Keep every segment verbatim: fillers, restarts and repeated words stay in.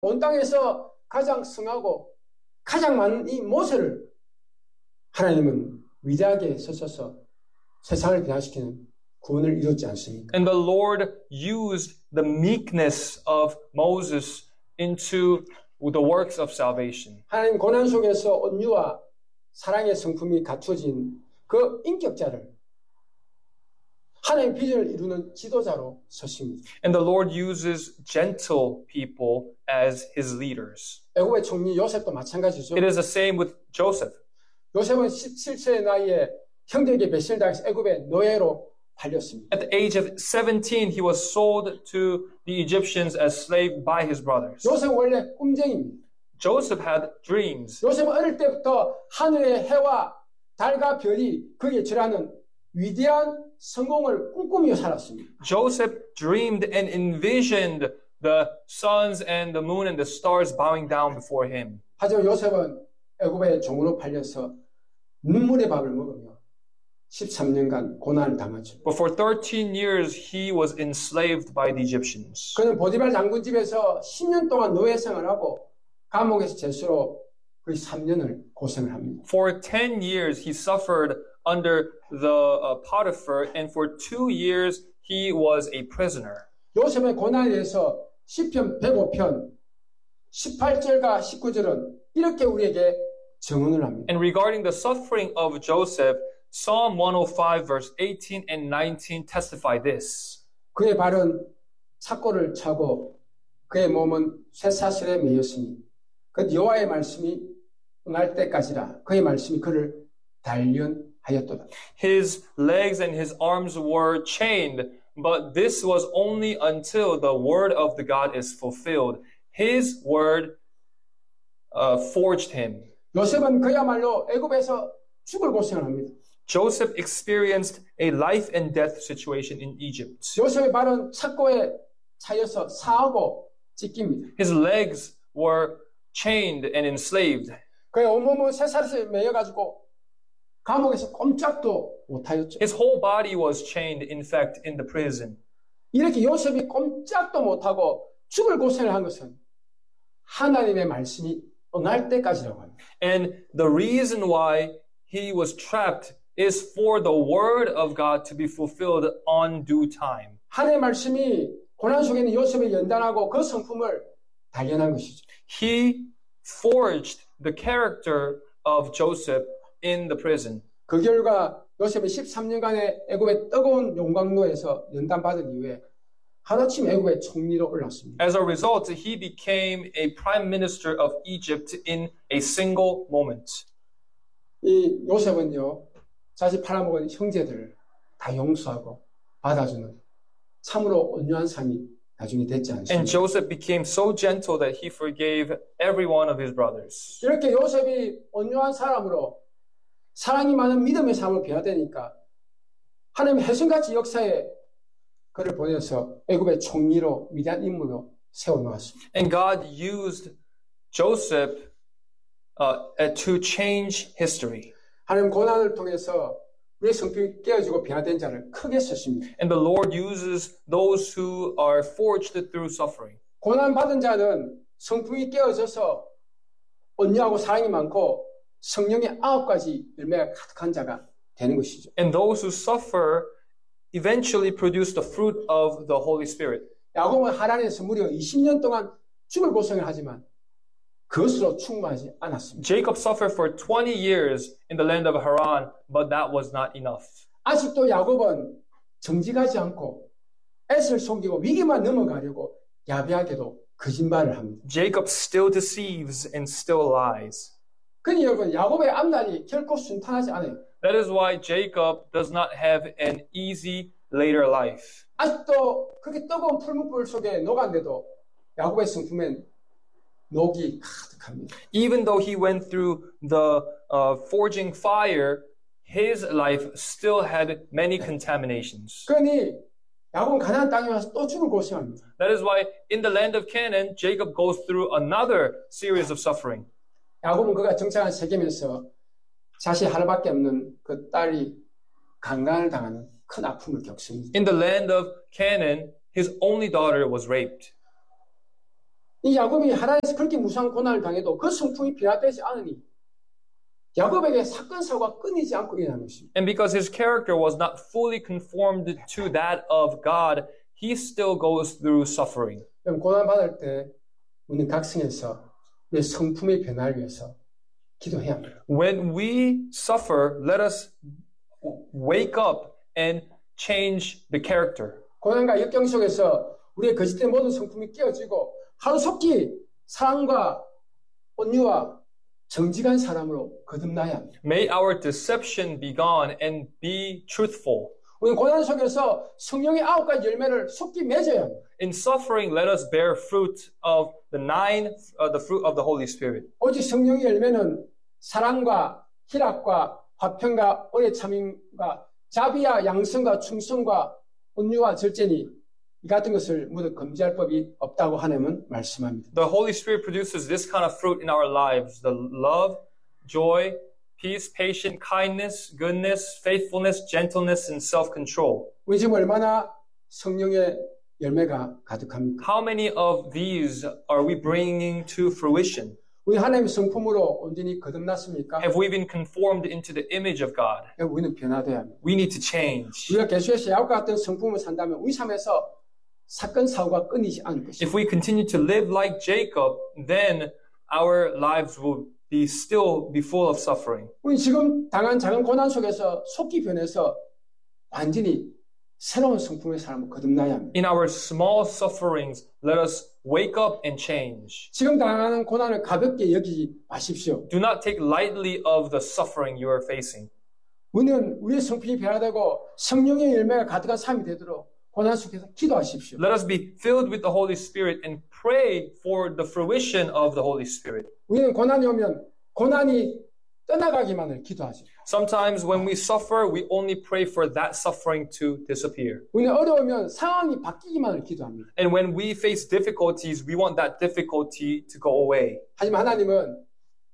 온 땅에서 가장 성하고 가장 많은 이 모세를 하나님은 위대하게 쓰셔서 세상을 변화시키는 구원을 이뤘지 않습니까? And the Lord used the meekness of Moses into the works of salvation. 하나님 고난 속에서 온유와 사랑의 성품이 갖춰진 그 인격자를 하나님의 비전을 이루는 지도자로 서십니다. And the Lord uses gentle people as his leaders. 애굽의 총리 요셉도 마찬가지죠. It is the same with Joseph. 요셉은 십칠 세의 나이에 형제에게 배신을 당해서 애굽의 노예로 팔렸습니다. At the age of seventeen, he was sold to the Egyptians as slave by his brothers. 요셉은 원래 꿈쟁이입니다. Joseph had dreams. 요셉은 어릴 때부터 하늘의 해와 달과 별이 그에게 절하는 위대한 성공을 꿈꾸며 살았습니다. Joseph dreamed and envisioned the suns and the moon and the stars bowing down before him. 하지만 요셉은 애굽의 종으로 팔려서 눈물의 밥을 먹으며 십삼 년간 고난을 당하죠. But for thirteen years, he was enslaved by the Egyptians. 그는 보디발 장군 집에서 십 년 동안 노예 생활하고 감옥에서 죄수로 거의 삼 년을 고생을 합니다. For ten years, he suffered under the uh, Potiphar, and for two years, he was a prisoner. 요셉의 고난에 대해서 시편 백오 편 십팔 절과 십구 절은 이렇게 우리에게 증언을 합니다. And regarding the suffering of Joseph, Psalm one oh five, verse eighteen and nineteen testify this. 그의 발은 착고를 차고 그의 몸은 쇠사슬에 매였으니 그 여호와의 말씀이 응할 때까지라 그의 말씀이 그를 단련하였도다. His legs and his arms were chained, but this was only until the word of the God is fulfilled. His word uh, forged him. 요셉은 그야말로 애굽에서 죽을 고생을 합니다. Joseph experienced a life and death situation in Egypt. 요셉의 발은 착고에 차여서 사하고 찢깁니다. His legs were chained and enslaved. 그의 온몸은 쇠사슬에 매여가지고 감옥에서 꼼짝도 못하였죠. His whole body was chained, in fact, in the prison. 이렇게 요셉이 꼼짝도 못하고 죽을 고생을 한 것은 하나님의 말씀이 응할 때까지라고 합니다. And the reason why he was trapped is for the word of God to be fulfilled on due time. 하나님의 말씀이 고난 속에 있는 요셉을 연단하고 그 성품을 단련한 것이죠. He forged the character of Joseph in the prison. 그 결과 요셉이 십삼 년간의 애굽의 뜨거운 용광로에서 연단받은 이후에 하루아침 애굽의 총리로 올랐습니다. As a result, he became a prime minister of Egypt in a single moment. 이 요셉은요, 자신 팔아먹은 형제들을 다 용서하고 받아주는 참으로 온유한 삶이 나중에 됐지 않습니까? And Joseph became so gentle that he forgave every one of his brothers. 이렇게 요셉이 온유한 사람으로 사랑이 많은 믿음의 삶을 변화되니까 하나님의 해성같이 역사에 그를 보내서 애굽의 총리로 위대한 인물로 세워놓았습니다. And God used Joseph uh, to change history. 하나님 고난을 통해서 우리의 성품이 깨어지고 변화된 자를 크게 쓰십니다. And the Lord uses those who are forged through suffering. 고난 받은 자는 성품이 깨어져서 온유하고 사랑이 많고 성령의 아홉 가지 열매가 가득한 자가 되는 것이죠. And those who suffer eventually produce the fruit of the Holy Spirit. 야곱은 하란에서 무려 이십 년 동안 죽을 고생을 하지만 그것으로 충분하지 않았습니다. Jacob suffered for twenty years in the land of Haran, but that was not enough. 아직도 야곱은 정직하지 않고 애를 속이고 위기만 넘어가려고 야비하게도 거짓말을 합니다. Jacob still deceives and still lies. 그러니 여러분 야곱의 앞날이 결코 순탄하지 않아요. That is why Jacob does not have an easy later life. 아직도 그렇게 뜨거운 풀무불 속에 녹았는데도 야곱의 성품엔 녹이 가득합니다. Even though he went through the uh, forging fire, his life still had many contaminations. 그러니 야곱은 가나안 땅에 와서 또 죽을 고생합니다. That is why in the land of Canaan, Jacob goes through another series of suffering. 야곱은 그가 정착한 세겜에서 자신 하나밖에 없는 그 딸이 강간을 당하는 큰 아픔을 겪습니다. In the land of Canaan, his only daughter was raped. 이 야곱이 하나에서 그렇게 무수한 고난을 당해도 그 성품이 변화되지 않으니 야곱에게 사건 사고가 끊이지 않고 일어나는 것입니다. And because his character was not fully conformed to that of God, he still goes through suffering. 그럼 고난 받을 때 우리는 각성해서 내 성품의 변화를 위해서 기도해야 합니다. When we suffer, let us wake up and change the character. 고난과 역경 속에서 우리의 거짓된 모든 성품이 깨어지고 하루속히 사랑과 온유와 정직한 사람으로 거듭나야 합니다. May our deception be gone and be truthful. 우리는 고난 속에서 성령의 아홉 가지 열매를 속히 맺어야 합니다. In suffering, let us bear fruit of the nine, uh, the fruit of the Holy Spirit. 오직 성령의 열매는 사랑과 희락과 화평과 오래 참음과 자비와 양성과 충성과 온유와 절제니 이 같은 것을 모두 금지할 법이 없다고 하나님은 말씀합니다. The Holy Spirit produces this kind of fruit in our lives: the love, joy, peace, patience, kindness, goodness, faithfulness, gentleness, and self-control. 우리 지금 얼마나 성령의 열매가 가득합니까? How many of these are we bringing to fruition? 우리 하나님의 성품으로 온전히 거듭났습니까? Have we been conformed into the image of God? 우리는 변화돼야 합니다. We need to change. 우리가 계속해서 야곱과 같은 성품을 산다면 우리 삶에서 사건 사고가 끊이지 않을 것입니다. If we continue to live like Jacob, then our lives will be still be full of suffering. 우리 지금 당한 작은 고난 속에서 속기 변해서 완전히 새로운 성품의 사람을 거듭나야 합니다. In our small sufferings, let us wake up and change. 지금 당하는 고난을 가볍게 여기지 마십시오. Do not take lightly of the suffering you are facing. 우리는 우리의 성품이 변화되고 성령의 열매가 가득한 삶이 되도록 고난 속에서 기도하십시오. Let us be filled with the Holy Spirit and pray for the fruition of the Holy Spirit. 우리는 고난이 오면 고난이 떠나가기만을 기도하죠. Sometimes when we suffer, we only pray for that suffering to disappear. 우리는 어려우면 상황이 바뀌기만을 기도합니다. And when we face difficulties, we want that difficulty to go away. 하지만 하나님은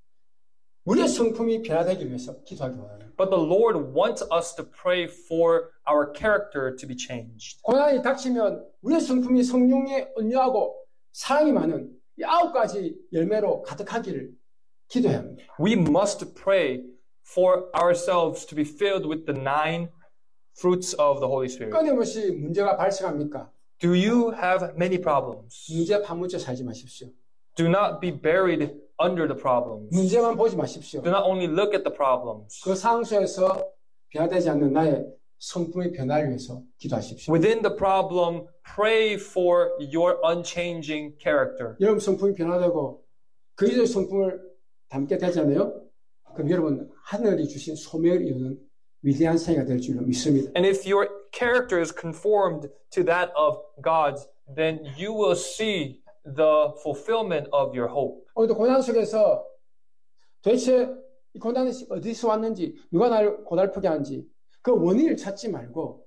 우리의 성품이 변화되기 위해서 기도하기 원합니다. But the Lord wants us to pray for our character to be changed. 고난이 닥치면 우리의 성품이 성령의 온유하고 사랑이 많은 이 아홉 가지 열매로 가득하기를 기도해야 합니다. We must pray for ourselves to be filled with the nine fruits of the Holy Spirit. 끊임없이 문제가 발생합니까? Do you have many problems? 문제 파묻혀 살지 마십시오. Do not be buried under the problems. 문제만 보지 마십시오. Do not only look at the problems. 그 상황 속에서 변화되지 않는 나의 성품의 변화를 위해서 기도하십시오. Within the problem, pray for your unchanging character. 여러분 성품이 변화되고 그리스도의 성품을 담게 되잖아요. 그럼 여러분 하늘이 주신 소명을 이루는 위대한 사이가 될 줄로 믿습니다. And if your character is conformed to that of God's, then you will see the fulfillment of your hope. 오늘도 고난 속에서 도대체 이 고난이 어디서 왔는지 누가 나를 고달프게 하는지 그 원인을 찾지 말고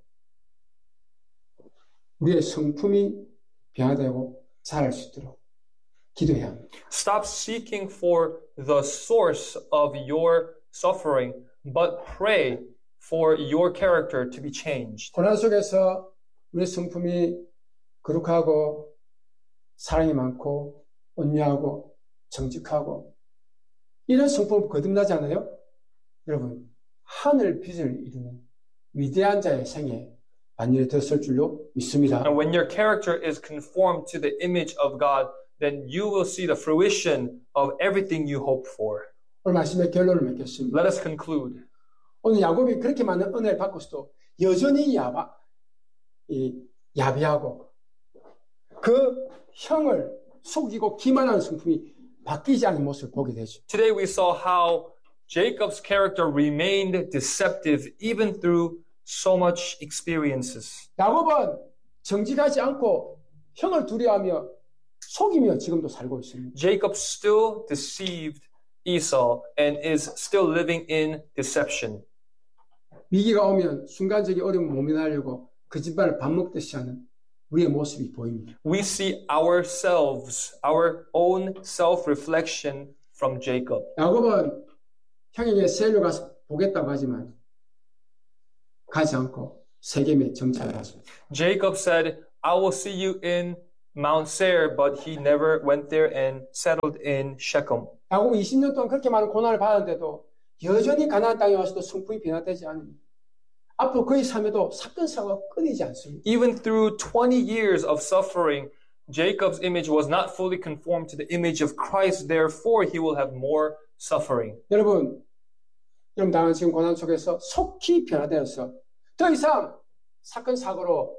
우리의 성품이 변화되고 자랄 수 있도록 기도해야 합니다. Stop seeking for the source of your suffering, but pray for your character to be changed. 고난 속에서 우리의 성품이 거룩하고 사랑이 많고 온유하고 정직하고 이런 성품을 거듭나지 않아요? 여러분 하늘 빛을 이루는 위대한 자의 생에 반열에 들었을 줄로 믿습니다. And when your character is conformed to the image of God, then you will see the fruition of everything you hope for. 오늘 말씀의 결론을 맺겠습니다. Let us conclude. 오늘 야곱이 그렇게 많은 은혜를 받고서도 여전히 야바, 이, 야비하고 그 형을 속이고 기만하는 성품이 바뀌지 않은 모습을 보게 되죠. Today we saw how Jacob's character remained deceptive even through so much experiences. 야곱은 정직하지 않고 형을 두려워하며 속이며 지금도 살고 있습니다. Jacob still deceived Esau and is still living in deception. 위기가 오면 순간적인 어려움을 모면하려고 거짓말을 밥 먹듯이 하는 우리의 모습이 보입니다. We see ourselves, our own self-reflection from Jacob. 야곱은 형에게 세일로 가서 보겠다고 하지만 가지 않고 세겜에 정착을 하십니다. Jacob said, I will see you in Mount Seir, but he never went there and settled in Shechem. 야곱 이십 년 동안 그렇게 많은 고난을 받았는데도 여전히 가나안 땅에 와서도 성품이 변화되지 않습니다. 앞으로 그의 삶에도 사건 사고가 끊이지 않습니다. Even through twenty years of suffering, Jacob's image was not fully conformed to the image of Christ. Therefore, he will have more suffering. 여러분, 여러분 당한 지금 고난 속에서 속히 변화되어서 더 이상 사건 사고로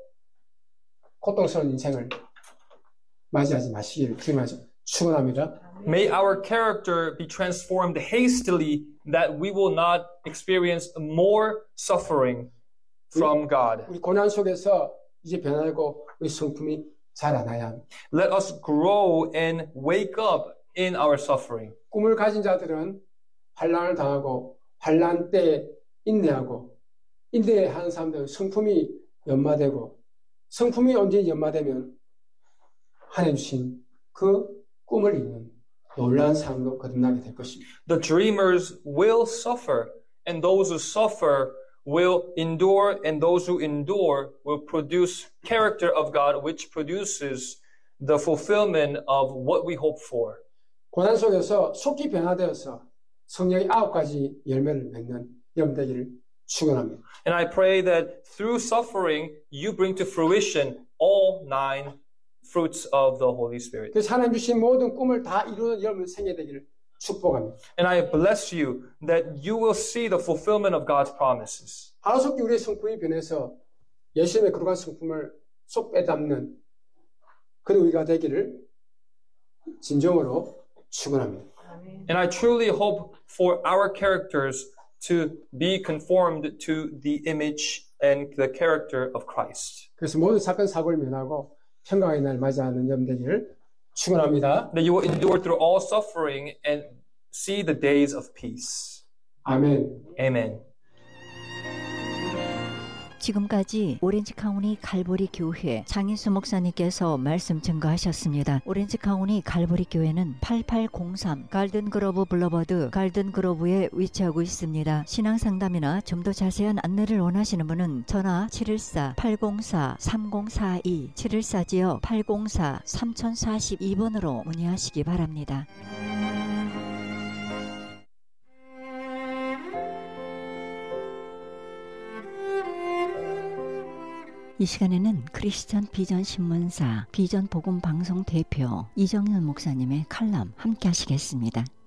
고통스러운 인생을 맞이하지 마시기를 기원하죠. 축원합니다. May our character be transformed hastily that we will not experience more suffering from God. 우리 고난 속에서 이제 변화되고 우리 성품이 자라나야 합니다. Let us grow and wake up in our suffering. 꿈을 가진 자들은 환난을 당하고 환난 때 인내하고 인내하는 사람들은 성품이 연마되고 성품이 언제 연마되면 하나님 주신 그 꿈을 이루는 놀라운 삶으로 거듭나게 될 것입니다. The dreamers will suffer, and those who suffer will endure, and those who endure will produce character of God, which produces the fulfillment of what we hope for. 고난 속에서 속히 변화되어서 성령의 아홉 가지 열매를 맺는 여러분 되기를 축원합니다. And I pray that through suffering, you bring to fruition all nine fruits of the Holy Spirit. 그래서 하나님 주신 모든 꿈을 다 이루는 여러분 생애 되기를 축복합니다. And I bless you that you will see the fulfillment of God's promises. 하루속히 우리의 성품이 변해서 예수님의 거룩한 성품을 쏙 빼닮는 그런 우리가 되기를 진정으로 축원합니다. And I truly hope for our characters to be conformed to the image and the character of Christ. 그래서 모든 사건 사고를 면하고 평강의 날 맞이하는 여러분 되기를 축원합니다. That you will endure through all suffering and see the days of peace. 아멘. Amen. 지금까지 오렌지 카운티 갈보리 교회 장인수 목사님께서 말씀 증거하셨습니다. 오렌지 카운티 갈보리 교회는 팔팔공삼 갈든 그로브 블러버드 갈든 그로브에 위치하고 있습니다. 신앙 상담이나 좀 더 자세한 안내를 원하시는 분은 전화 칠일사 팔공사 삼공사이 칠일사지역 팔공사 삼공사이 번으로 문의하시기 바랍니다. 이 시간에는 크리스천 비전 신문사 비전 복음 방송 대표 이정현 목사님의 칼럼 함께 하시겠습니다.